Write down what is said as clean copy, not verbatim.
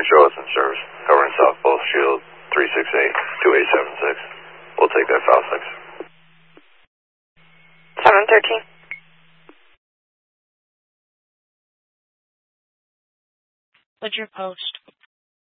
Charles in service. Covering South Pole Shield 368-2876. We'll take that file 6. 713. What's your post?